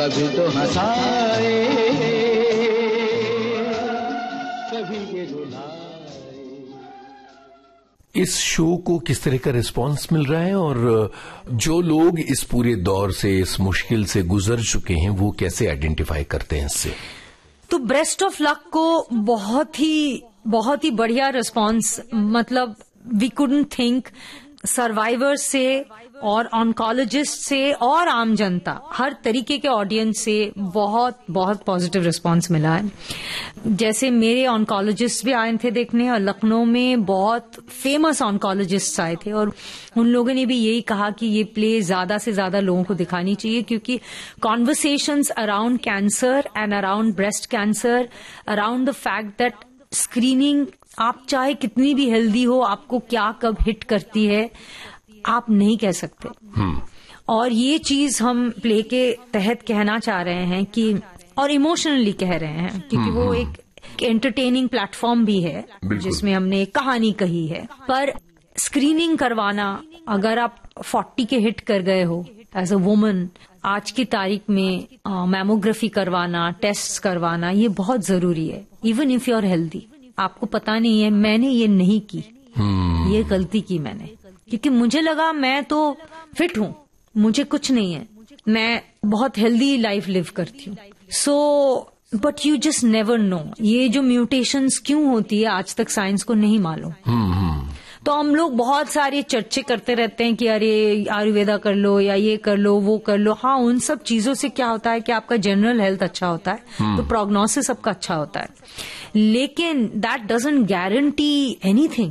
कभी तो हंसाए, कभी ये रुलाए। इस शो को किस तरह का रिस्पांस मिल रहा है और जो लोग इस पूरे दौर से, इस मुश्किल से गुजर चुके हैं, वो कैसे आइडेंटिफाई करते हैं इससे? तो ब्रेस्ट ऑफ लक को बहुत ही बढ़िया रिस्पांस, मतलब वी कुडंट थिंक, सर्वाइवर्स से और ऑन्कोलॉजिस्ट से और आम जनता, हर तरीके के ऑडियंस से बहुत बहुत पॉजिटिव रिस्पांस मिला है। जैसे मेरे ऑन्कोलॉजिस्ट भी आए थे देखने, और लखनऊ में बहुत फेमस ऑन्कोलॉजिस्ट आए थे, और उन लोगों ने भी यही कहा कि ये प्ले ज्यादा से ज्यादा लोगों को दिखानी चाहिए, क्योंकि conversations around cancer and around breast cancer, around the fact that screening, आप चाहे कितनी भी हेल्दी हो, आपको क्या कब हिट करती है आप नहीं कह सकते। और ये चीज हम प्ले के तहत कहना चाह रहे हैं कि, और इमोशनली कह रहे हैं, क्योंकि वो एक एंटरटेनिंग प्लेटफॉर्म भी है जिसमें हमने एक कहानी कही है। पर स्क्रीनिंग करवाना, अगर आप 40 के हिट कर गए हो एज अ वुमन, आज की तारीख में मैमोग्राफी करवाना, टेस्ट करवाना, ये बहुत जरूरी है। Even if you are healthy, आपको पता नहीं है, मैंने ये नहीं की, ये गलती की मैंने, क्योंकि मुझे लगा मैं तो फिट हूं, मुझे कुछ नहीं है, मैं बहुत हेल्दी लाइफ लिव करती हूँ। So but you just never know, ये जो म्यूटेशंस क्यों होती है आज तक साइंस को नहीं मालूम। तो हम लोग बहुत सारे चर्चे करते रहते हैं कि अरे आयुर्वेदा कर लो, या ये कर लो, वो कर लो। हाँ, उन सब चीजों से क्या होता है कि आपका जनरल हेल्थ अच्छा होता है, तो प्रोग्नोसिस सबका अच्छा होता है, लेकिन दैट डजंट गारंटी एनीथिंग।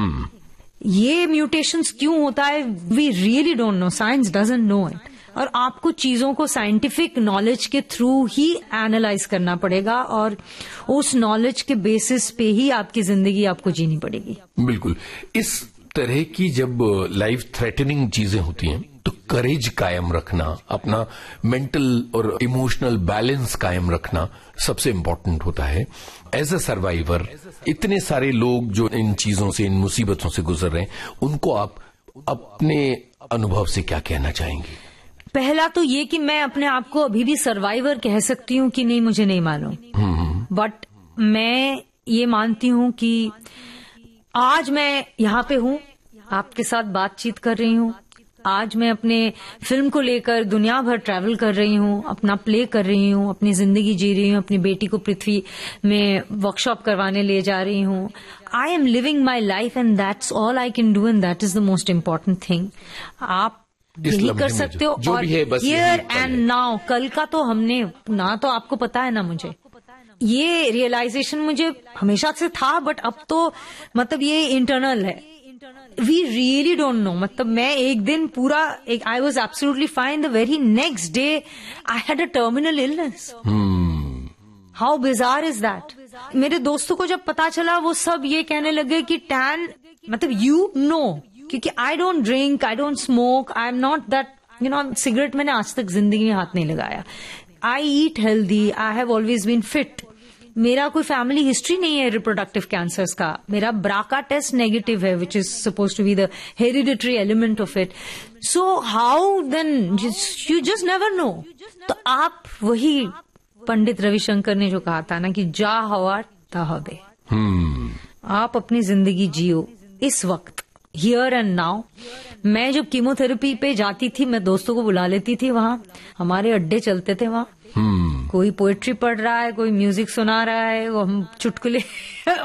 ये म्यूटेशंस क्यों होता है, we really don't know, science doesn't know it. और आपको चीजों को साइंटिफिक नॉलेज के थ्रू ही एनालाइज करना पड़ेगा, और उस नॉलेज के बेसिस पे ही आपकी जिंदगी आपको जीनी पड़ेगी। बिल्कुल। इस तरह की जब लाइफ थ्रेटनिंग चीजें होती हैं, तो करेज कायम रखना, अपना मेंटल और इमोशनल बैलेंस कायम रखना सबसे इम्पोर्टेंट होता है। एज अ सर्वाइवर, इतने सारे लोग जो इन चीजों से, इन मुसीबतों से गुजर रहे हैं, उनको आप अपने अनुभव से क्या कहना चाहेंगे? पहला तो ये कि मैं अपने आप को अभी भी सर्वाइवर कह सकती हूँ कि नहीं, मुझे नहीं मालूम, बट मैं ये मानती हूँ कि आज मैं यहाँ पे हूँ, आपके साथ बातचीत कर रही हूँ, आज मैं अपने फिल्म को लेकर दुनिया भर ट्रैवल कर रही हूँ, अपना प्ले कर रही हूँ, अपनी जिंदगी जी रही हूँ, अपनी बेटी को पृथ्वी में वर्कशॉप करवाने ले जा रही हूँ। I am living my life and that's all I can do, and that is the most important thing. आप यही कर सकते हो, और हियर एंड नाउ। कल का तो हमने ना, तो आपको पता है ना, मुझे ये रियलाइजेशन मुझे हमेशा से था, बट अब तो मतलब ये इंटरनल है। वी रियली डोंट नो, मतलब मैं एक दिन पूरा, I was absolutely fine, the very next day I had a terminal illness. How bizarre is that. मेरे दोस्तों को जब पता चला, वो सब ये कहने लगे कि टैन, मतलब यू नो, क्योंकि I don't drink, I don't smoke, I am not that, you know, cigarette मैंने आज तक जिंदगी में हाथ नहीं लगाया। आई eat healthy, I have always been fit. मेरा कोई फैमिली हिस्ट्री नहीं है रिप्रोडक्टिव कैंसर्स का। मेरा ब्राका टेस्ट नेगेटिव है, which is suppose to be the hereditary element of it. So how then, you just never know. तो आप, वही पंडित रविशंकर ने जो कहा था ना कि जा हवा ता हबे, आप अपनी जिंदगी जियो इस वक्त, हियर एंड नाउ। मैं जब कीमोथेरेपी पे जाती थी, मैं दोस्तों को बुला लेती थी, वहां हमारे अड्डे चलते थे, वहां कोई पोएट्री पढ़ रहा है, कोई म्यूजिक सुना रहा है, वो हम चुटकुले